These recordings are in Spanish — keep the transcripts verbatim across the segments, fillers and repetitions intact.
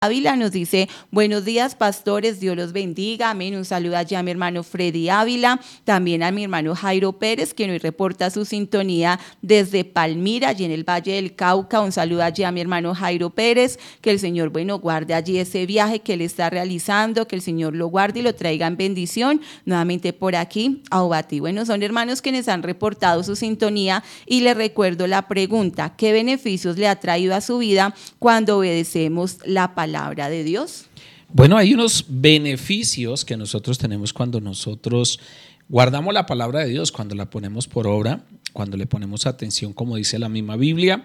Ávila nos dice, buenos días pastores, Dios los bendiga, amén. Un saludo allá a mi hermano Freddy Ávila, también a mi hermano Jairo Pérez, que nos reporta su sintonía desde Palmira, allí en el Valle del Cauca. Un saludo allá a mi hermano Jairo Pérez, que el Señor, bueno, guarde allí ese viaje que él está realizando, que el Señor lo guarde y lo traiga en bendición. Nuevamente por aquí, a Obati. Bueno, son hermanos que nos han reportado su sintonía y les recuerdo la pregunta, ¿qué beneficios le ha traído a su vida cuando obedecemos la palabra de Dios? Bueno, hay unos beneficios que nosotros tenemos cuando nosotros guardamos la palabra de Dios, cuando la ponemos por obra, cuando le ponemos atención, como dice la misma Biblia,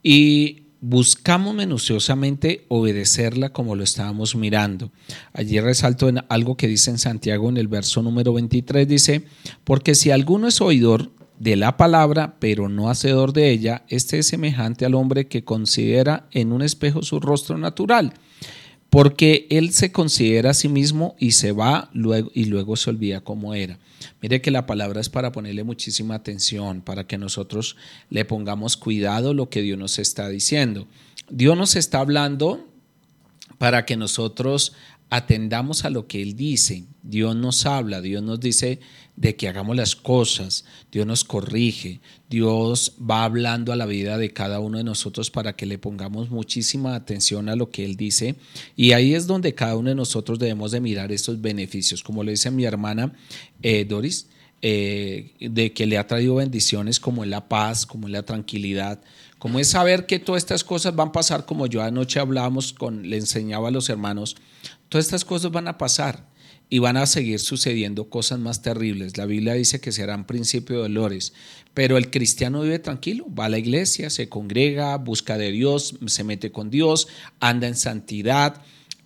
y buscamos minuciosamente obedecerla como lo estábamos mirando. Allí resalto en algo que dice en Santiago en el verso número veintitrés, dice, porque si alguno es oidor de la palabra, pero no hacedor de ella, este es semejante al hombre que considera en un espejo su rostro natural, porque él se considera a sí mismo y se va luego, y luego se olvida cómo era. Mire que la palabra es para ponerle muchísima atención, para que nosotros le pongamos cuidado a lo que Dios nos está diciendo. Dios nos está hablando para que nosotros atendamos a lo que Él dice. Dios nos habla, Dios nos dice de que hagamos las cosas, Dios nos corrige, Dios va hablando a la vida de cada uno de nosotros para que le pongamos muchísima atención a lo que Él dice, y ahí es donde cada uno de nosotros debemos de mirar estos beneficios, como le dice mi hermana eh, Doris, eh, de que le ha traído bendiciones como es la paz, como es la tranquilidad, como es saber que todas estas cosas van a pasar, como yo anoche hablábamos, con, le enseñaba a los hermanos, todas estas cosas van a pasar y van a seguir sucediendo cosas más terribles. La Biblia dice que serán principio de dolores, pero el cristiano vive tranquilo, va a la iglesia, se congrega, busca de Dios, se mete con Dios, anda en santidad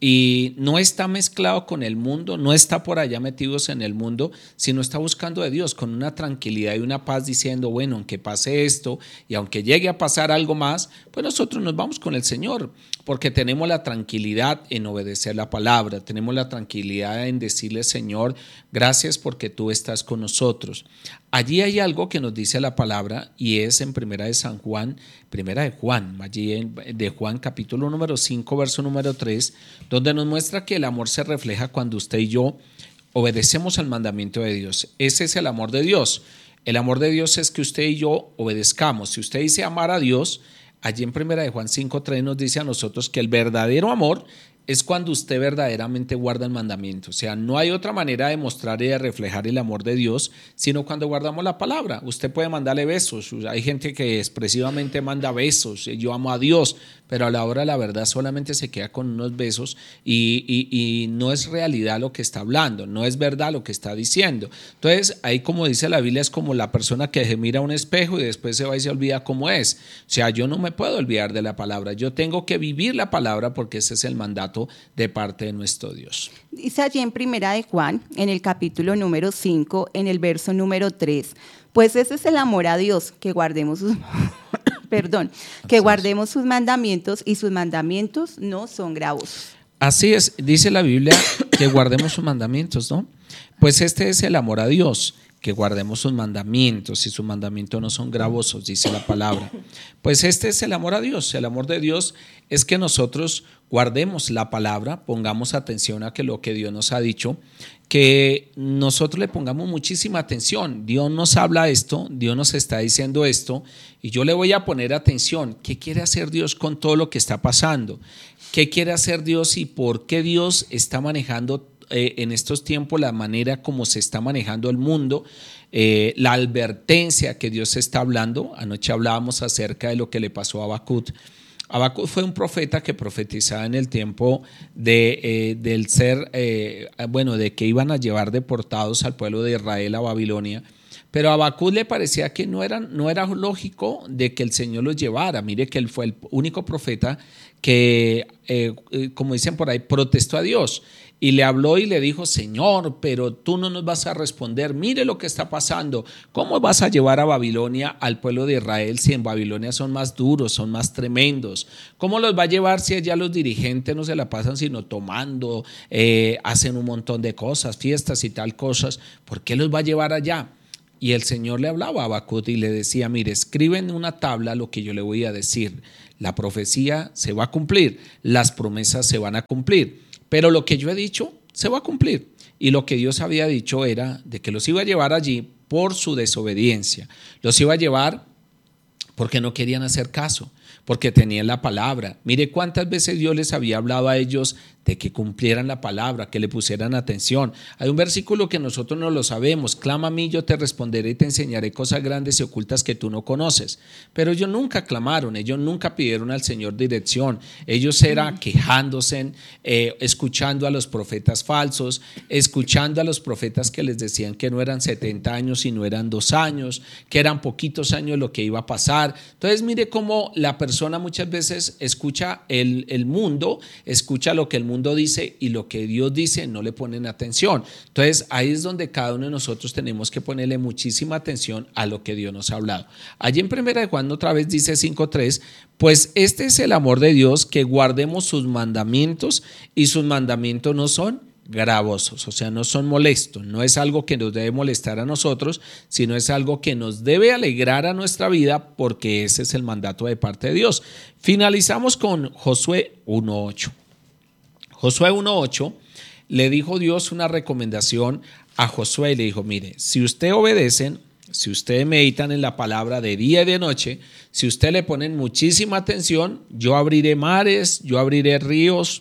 y no está mezclado con el mundo, no está por allá metidos en el mundo, sino está buscando de Dios con una tranquilidad y una paz diciendo, bueno, aunque pase esto y aunque llegue a pasar algo más, pues nosotros nos vamos con el Señor, porque tenemos la tranquilidad en obedecer la palabra, tenemos la tranquilidad en decirle, Señor, gracias porque tú estás con nosotros. Allí hay algo que nos dice la palabra y es en primera de San Juan, primera de Juan, allí en, de Juan capítulo número cinco, verso número tres, donde nos muestra que el amor se refleja cuando usted y yo obedecemos al mandamiento de Dios. Ese es el amor de Dios. El amor de Dios es que usted y yo obedezcamos. Si usted dice amar a Dios, allí en primera de Juan cinco tres nos dice a nosotros que el verdadero amor es cuando usted verdaderamente guarda el mandamiento. O sea, no hay otra manera de mostrar y de reflejar el amor de Dios, sino cuando guardamos la palabra. Usted puede mandarle besos. Hay gente que expresivamente manda besos. Yo amo a Dios, pero a la hora de la verdad solamente se queda con unos besos y, y, y no es realidad lo que está hablando, no es verdad lo que está diciendo. Entonces, ahí como dice la Biblia, es como la persona que se mira a un espejo y después se va y se olvida cómo es. O sea, yo no me puedo olvidar de la palabra. Yo tengo que vivir la palabra porque ese es el mandato de parte de nuestro Dios. Dice allí en primera de Juan, en el capítulo número cinco, en el verso número tres, pues ese es el amor a Dios, que guardemos sus, perdón, que guardemos sus mandamientos y sus mandamientos no son gravosos. Así es, dice la Biblia que guardemos sus mandamientos, ¿no? Pues este es el amor a Dios, que guardemos sus mandamientos y sus mandamientos no son gravosos, dice la palabra. Pues este es el amor a Dios. El amor de Dios es que nosotros guardemos la palabra, pongamos atención a que lo que Dios nos ha dicho, que nosotros le pongamos muchísima atención. Dios nos habla esto, Dios nos está diciendo esto y yo le voy a poner atención. ¿Qué quiere hacer Dios con todo lo que está pasando? ¿Qué quiere hacer Dios y por qué Dios está manejando Eh, en estos tiempos la manera como se está manejando el mundo, eh, la advertencia que Dios está hablando? Anoche hablábamos acerca de lo que le pasó a Habacuc. Habacuc fue un profeta que profetizaba en el tiempo de, eh, del ser, eh, bueno, de que iban a llevar deportados al pueblo de Israel a Babilonia. Pero a Habacuc le parecía que no era, no era lógico de que el Señor los llevara. Mire que él fue el único profeta que, eh, como dicen por ahí, protestó a Dios y le habló y le dijo, Señor, pero tú no nos vas a responder, mire lo que está pasando, ¿cómo vas a llevar a Babilonia al pueblo de Israel si en Babilonia son más duros, son más tremendos? ¿Cómo los va a llevar si allá los dirigentes no se la pasan sino tomando, eh, hacen un montón de cosas, fiestas y tal cosas? ¿Por qué los va a llevar allá? Y el Señor le hablaba a Habacuc y le decía, mire, escribe en una tabla lo que yo le voy a decir. La profecía se va a cumplir, las promesas se van a cumplir, pero lo que yo he dicho se va a cumplir. Y lo que Dios había dicho era de que los iba a llevar allí por su desobediencia. Los iba a llevar porque no querían hacer caso, porque tenían la palabra. Mire cuántas veces Dios les había hablado a ellos de que cumplieran la palabra, que le pusieran atención. Hay un versículo que nosotros no lo sabemos: clama a mí, yo te responderé y te enseñaré cosas grandes y ocultas que tú no conoces. Pero ellos nunca clamaron, ellos nunca pidieron al Señor dirección. Ellos eran quejándose, eh, escuchando a los profetas falsos, escuchando a los profetas que les decían que no eran setenta años sino eran dos años, que eran poquitos años lo que iba a pasar. Entonces mire cómo la persona muchas veces escucha el, el mundo, escucha lo que el mundo dice y lo que Dios dice no le ponen atención. Entonces ahí es donde cada uno de nosotros tenemos que ponerle muchísima atención a lo que Dios nos ha hablado. Allí en primera de Juan otra vez dice cinco tres, pues este es el amor de Dios, que guardemos sus mandamientos, y sus mandamientos no son gravosos, o sea, no son molestos, no es algo que nos debe molestar a nosotros, sino es algo que nos debe alegrar a nuestra vida, porque ese es el mandato de parte de Dios. Finalizamos con Josué uno ocho. Josué uno ocho, le dijo Dios una recomendación a Josué y le dijo, mire, si usted obedecen, si ustedes meditan en la palabra de día y de noche, si usted le ponen muchísima atención, yo abriré mares, yo abriré ríos,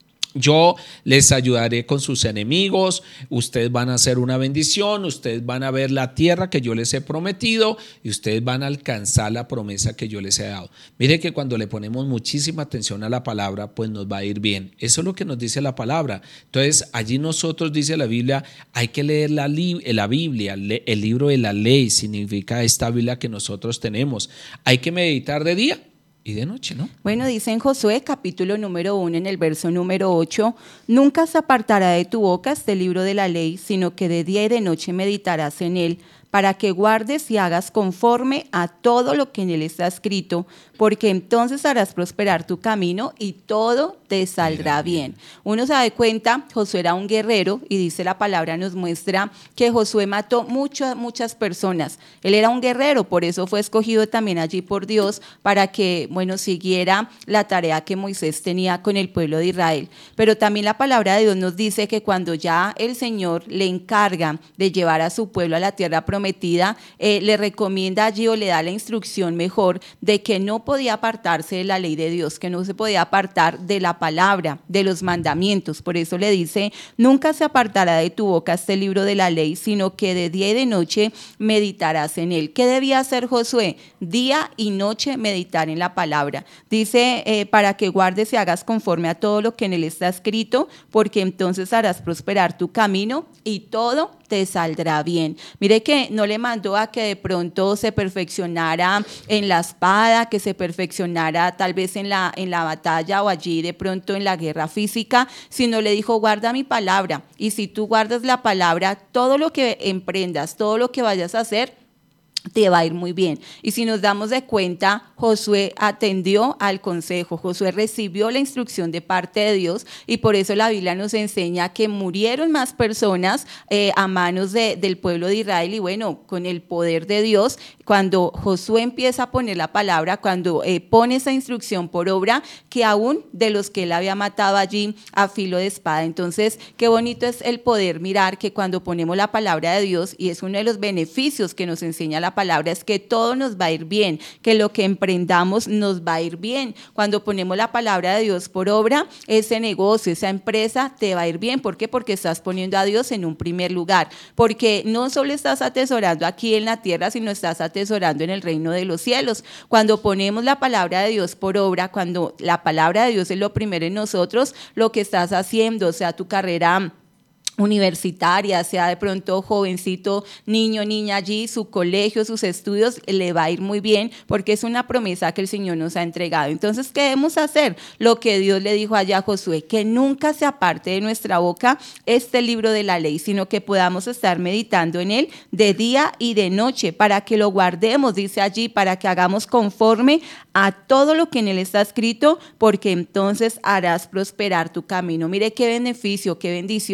yo les ayudaré con sus enemigos, ustedes van a hacer una bendición, ustedes van a ver la tierra que yo les he prometido y ustedes van a alcanzar la promesa que yo les he dado. Mire que cuando le ponemos muchísima atención a la palabra, pues nos va a ir bien. Eso es lo que nos dice la palabra. Entonces allí nosotros, dice la Biblia, hay que leer la, li- la Biblia, el libro de la ley, significa esta Biblia que nosotros tenemos. Hay que meditar de día y de noche, ¿no? Bueno, dice en Josué capítulo número uno, en el verso número ocho, nunca se apartará de tu boca este libro de la ley, sino que de día y de noche meditarás en él, para que guardes y hagas conforme a todo lo que en él está escrito, porque entonces harás prosperar tu camino y todo te saldrá bien. Uno se da cuenta, Josué era un guerrero, y dice la palabra, nos muestra que Josué mató muchas, muchas personas. Él era un guerrero, por eso fue escogido también allí por Dios, para que, bueno, siguiera la tarea que Moisés tenía con el pueblo de Israel. Pero también la palabra de Dios nos dice que cuando ya el Señor le encarga de llevar a su pueblo a la tierra prometida, eh, le recomienda allí o le da la instrucción mejor de que no podía apartarse de la ley de Dios, que no se podía apartar de la palabra, de los mandamientos. Por eso le dice, nunca se apartará de tu boca este libro de la ley, sino que de día y de noche meditarás en él. ¿Qué debía hacer Josué? Día y noche meditar en la palabra. Dice, eh, para que guardes y hagas conforme a todo lo que en él está escrito, porque entonces harás prosperar tu camino y todo te saldrá bien. Mire que no le mandó a que de pronto se perfeccionara en la espada, que se perfeccionara tal vez en la, en la batalla o allí de pronto en la guerra física, sino le dijo, guarda mi palabra, y si tú guardas la palabra, todo lo que emprendas, todo lo que vayas a hacer, te va a ir muy bien. Y si nos damos de cuenta, Josué atendió al consejo, Josué recibió la instrucción de parte de Dios, y por eso la Biblia nos enseña que murieron más personas eh, a manos de, del pueblo de Israel. Y bueno, con el poder de Dios, cuando Josué empieza a poner la palabra, cuando eh, pone esa instrucción por obra, que aún de los que él había matado allí a filo de espada. Entonces, qué bonito es el poder mirar que cuando ponemos la palabra de Dios, y es uno de los beneficios que nos enseña la palabra, es que todo nos va a ir bien, que lo que emprendamos nos va a ir bien. Cuando ponemos la palabra de Dios por obra, ese negocio, esa empresa te va a ir bien. ¿Por qué? Porque estás poniendo a Dios en un primer lugar, porque no solo estás atesorando aquí en la tierra, sino estás atesorando en el reino de los cielos. Cuando ponemos la palabra de Dios por obra, cuando la palabra de Dios es lo primero en nosotros, lo que estás haciendo, o sea, tu carrera universitaria, sea de pronto jovencito, niño, niña allí, su colegio, sus estudios, le va a ir muy bien, porque es una promesa que el Señor nos ha entregado. Entonces, ¿qué debemos hacer? Lo que Dios le dijo allá a Josué, que nunca se aparte de nuestra boca este libro de la ley, sino que podamos estar meditando en él de día y de noche, para que lo guardemos, dice allí, para que hagamos conforme a todo lo que en él está escrito, porque entonces harás prosperar tu camino. Mire qué beneficio, qué bendición. La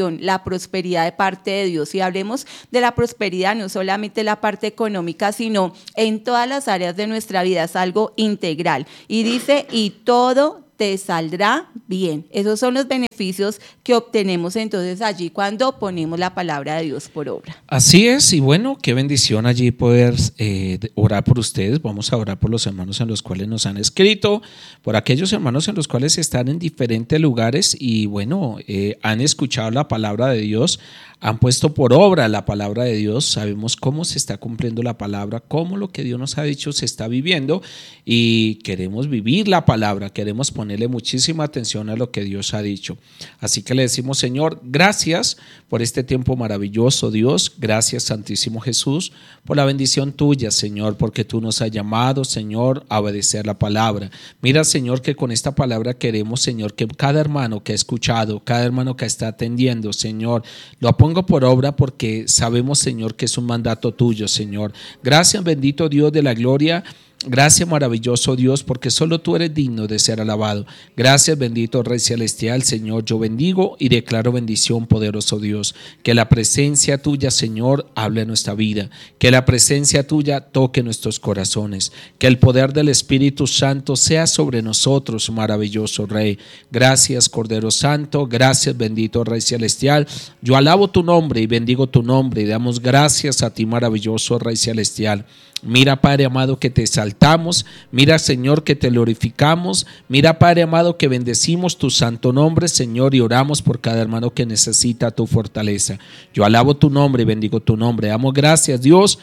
prosperidad de parte de Dios. Y hablemos de la prosperidad, no solamente la parte económica, sino en todas las áreas de nuestra vida, es algo integral. Y dice, y todo te saldrá bien. Esos son los beneficios que obtenemos entonces allí cuando ponemos la palabra de Dios por obra. Así es, y bueno, qué bendición allí poder eh, orar por ustedes. Vamos a orar por los hermanos en los cuales nos han escrito, por aquellos hermanos en los cuales están en diferentes lugares y bueno, eh, han escuchado la palabra de Dios, han puesto por obra la palabra de Dios, sabemos cómo se está cumpliendo la palabra, cómo lo que Dios nos ha dicho se está viviendo y queremos vivir la palabra, queremos ponerle muchísima atención a lo que Dios ha dicho. Así que le decimos, Señor, gracias por este tiempo maravilloso, Dios, gracias Santísimo Jesús, por la bendición tuya, Señor, porque tú nos has llamado, Señor, a obedecer la palabra. Mira, Señor, que con esta palabra queremos, Señor, que cada hermano que ha escuchado, cada hermano que está atendiendo, Señor, lo pongo por obra porque sabemos, Señor, que es un mandato tuyo, Señor. Gracias, bendito Dios de la gloria. Gracias, maravilloso Dios, porque solo tú eres digno de ser alabado. Gracias, bendito Rey Celestial, Señor. Yo bendigo y declaro bendición, poderoso Dios. Que la presencia tuya, Señor, hable en nuestra vida. Que la presencia tuya toque nuestros corazones. Que el poder del Espíritu Santo sea sobre nosotros, maravilloso Rey. Gracias, Cordero Santo. Gracias, bendito Rey Celestial. Yo alabo tu nombre y bendigo tu nombre y damos gracias a ti, maravilloso Rey Celestial. Mira, Padre amado, que te exaltamos. Mira, Señor, que te glorificamos. Mira, Padre amado, que bendecimos tu santo nombre, Señor, y oramos por cada hermano que necesita tu fortaleza. Yo alabo tu nombre y bendigo tu nombre. Damos gracias, Dios.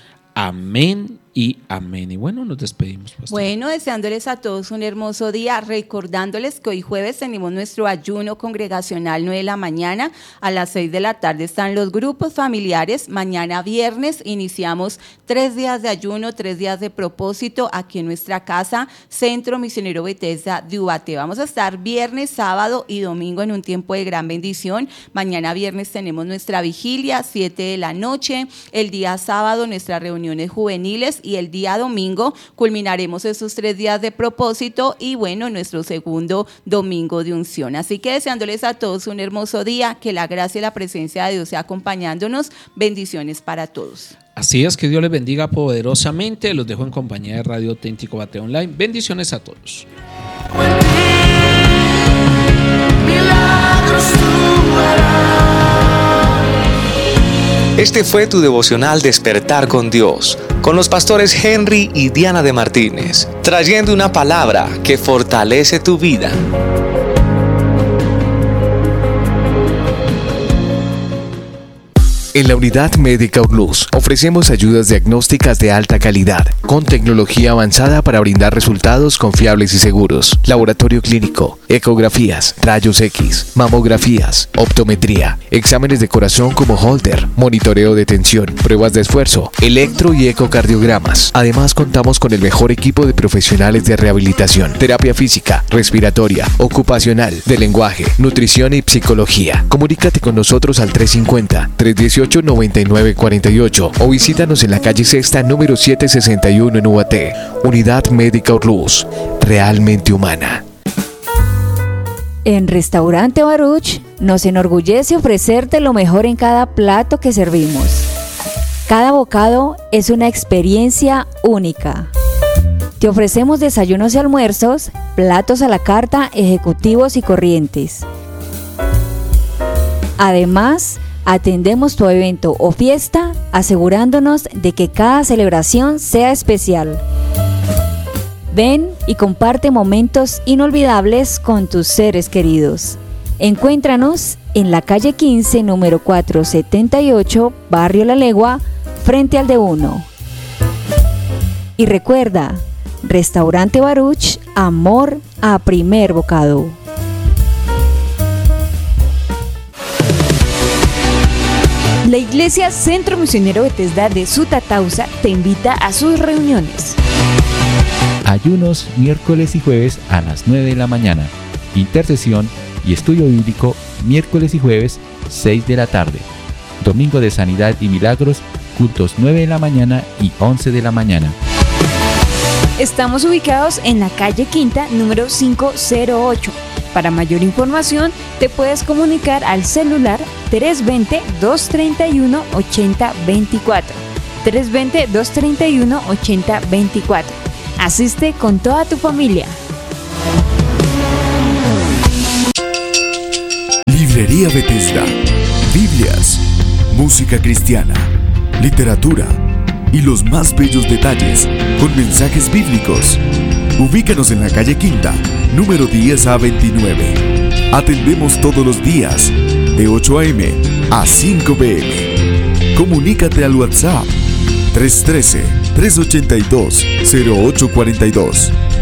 Amén y amén. Y bueno, nos despedimos, pastor. Bueno, deseándoles a todos un hermoso día, recordándoles que hoy jueves tenemos nuestro ayuno congregacional nueve de la mañana, a las seis de la tarde están los grupos familiares, mañana viernes iniciamos tres días de ayuno, tres días de propósito aquí en nuestra casa, Centro Misionero Bethesda de Ubaté. Vamos a estar viernes, sábado y domingo en un tiempo de gran bendición. Mañana viernes tenemos nuestra vigilia, siete de la noche, el día sábado nuestras reuniones juveniles y el día domingo culminaremos esos tres días de propósito y bueno, nuestro segundo domingo de unción. Así que deseándoles a todos un hermoso día, que la gracia y la presencia de Dios sea acompañándonos. Bendiciones para todos. Así es, que Dios les bendiga poderosamente. Los dejo en compañía de Radio Auténtico Ubaté Online. Bendiciones a todos. Este fue tu devocional Despertar con Dios, con los pastores Henry y Diana de Martínez, trayendo una palabra que fortalece tu vida. En la Unidad Médica Urlús ofrecemos ayudas diagnósticas de alta calidad, con tecnología avanzada para brindar resultados confiables y seguros. Laboratorio clínico, ecografías, rayos X, mamografías, optometría, exámenes de corazón como Holter, monitoreo de tensión, pruebas de esfuerzo, electro y ecocardiogramas. Además contamos con el mejor equipo de profesionales de rehabilitación, terapia física, respiratoria, ocupacional, de lenguaje, nutrición y psicología. Comunícate con nosotros al tres cinco cero, tres uno ocho, nueve nueve cuatro ocho o visítanos en la calle Sexta número setecientos sesenta y uno en Ubaté. Unidad Médica Urlús, realmente humana. En Restaurante Baruch nos enorgullece ofrecerte lo mejor en cada plato que servimos. Cada bocado es una experiencia única. Te ofrecemos desayunos y almuerzos, platos a la carta, ejecutivos y corrientes. Además, atendemos tu evento o fiesta, asegurándonos de que cada celebración sea especial. Ven y comparte momentos inolvidables con tus seres queridos. Encuéntranos en la calle quince, número cuatrocientos setenta y ocho, Barrio La Legua, frente al D uno. Y recuerda, Restaurante Baruch, amor a primer bocado. La Iglesia Centro Misionero Bethesda de Sutatausa te invita a sus reuniones. Ayunos miércoles y jueves a las nueve de la mañana. Intercesión y estudio bíblico miércoles y jueves seis de la tarde. Domingo de Sanidad y Milagros, cultos nueve de la mañana y once de la mañana. Estamos ubicados en la calle Quinta, número quinientos ocho. Para mayor información, te puedes comunicar al celular tres dos cero, dos tres uno, ocho cero dos cuatro. tres dos cero, dos tres uno, ocho cero dos cuatro. Asiste con toda tu familia. Librería Bethesda. Biblias, música cristiana, literatura y los más bellos detalles con mensajes bíblicos. Ubícanos en la calle Quinta, número diez a veintinueve. Atendemos todos los días, de ocho a eme a cinco pe eme. Comunícate al WhatsApp tres uno tres, tres ocho dos, cero ocho cuatro dos.